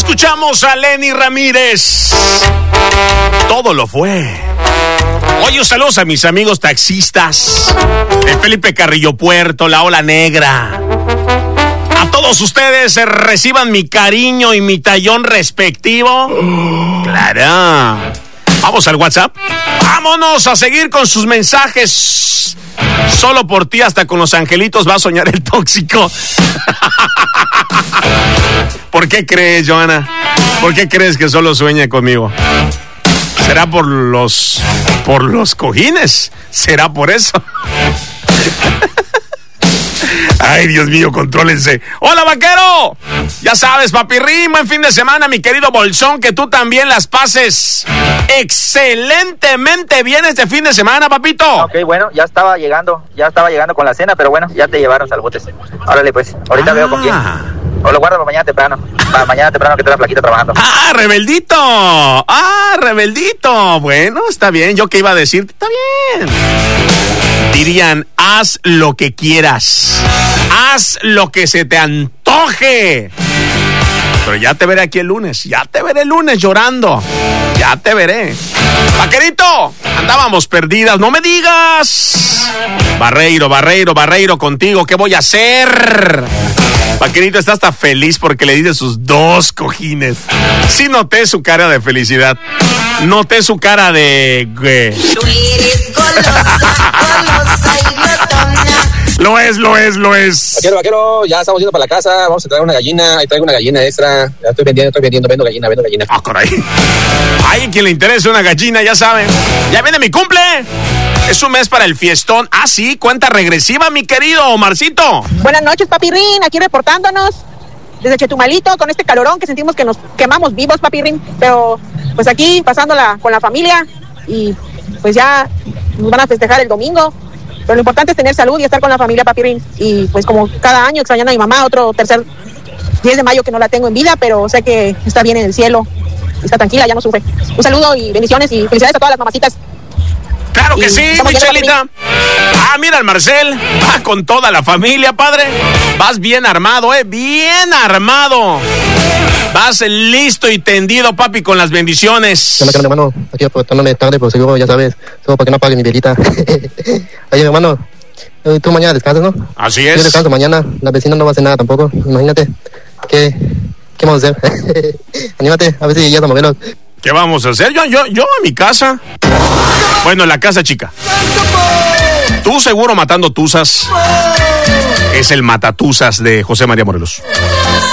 Escuchamos a Lenny Ramírez. Todo lo fue. Oye, saludos a mis amigos taxistas de Felipe Carrillo Puerto, la Ola Negra. A todos ustedes reciban mi cariño y mi tallón respectivo. Claro. Vamos al WhatsApp. Vámonos a seguir con sus mensajes. Solo por ti, hasta con los angelitos va a soñar el tóxico. ¿Por qué crees, Joana? ¿Por qué crees que solo sueña conmigo? ¿Será por los cojines? ¿Será por eso? Ay, Dios mío, contrólense. ¡Hola, vaquero! Ya sabes, papirrín, buen fin de semana, mi querido Bolsón, que tú también las pases excelentemente bien este fin de semana, papito. Ok, bueno, ya estaba llegando con la cena, pero bueno, ya te llevaron salvotes. Órale, pues, ahorita veo con quién. O lo guardo para mañana temprano. Para mañana temprano que te la flaquita trabajando. ¡Ah, rebeldito! ¡Ah, rebeldito! Bueno, está bien. ¿Yo qué iba a decirte? Está bien. Dirían, haz lo que quieras. Haz lo que se te antoje. Pero ya te veré aquí el lunes. Ya te veré el lunes llorando. Ya te veré. Vaquerito, andábamos perdidas. ¡No me digas! Barreiro, contigo. ¿Qué voy a hacer? Vaquerito está hasta feliz porque le dice sus 2 cojines. Sí noté su cara de felicidad. Noté su cara de... Tú eres golosa y glotona. Lo es. Vaquero, ya estamos yendo para la casa. Vamos a traer una gallina. Ahí traigo una gallina extra. Ya estoy vendiendo, vendo gallina. Ah, caray. Ay, quien le interese una gallina, ya saben. Ya viene mi cumple. Es un mes para el fiestón. Ah, sí, cuenta regresiva, mi querido Omarcito. Buenas noches, papirrín, aquí reportándonos desde Chetumalito con este calorón que sentimos que nos quemamos vivos, papirrín. Pero pues aquí pasándola con la familia y pues ya nos van a festejar el domingo. Pero lo importante es tener salud y estar con la familia, papirrín. Y pues como cada año extrañando a mi mamá, otro tercer 10 de mayo que no la tengo en vida, pero sé que está bien en el cielo. Está tranquila, ya no sufre. Un saludo y bendiciones y felicidades a todas las mamacitas. Claro que sí, Michelita. Ah, mira el Marcel. Va con toda la familia, padre. Vas bien armado, bien armado. Vas listo y tendido, papi, con las bendiciones. ¿Qué onda, hermano? Aquí aportándome tarde, pero seguro, ya sabes. Todo para que no apague mi velita. Oye, hermano, tú mañana descansas, ¿no? Así es. Yo descanso mañana. La vecina no va a hacer nada tampoco. Imagínate. ¿Qué vamos a hacer? Anímate, a ver si ya te movelos. ¿Qué vamos a hacer? Yo a mi casa. Bueno, en la casa chica. Tú seguro matando tuzas. Es el matatuzas de José María Morelos.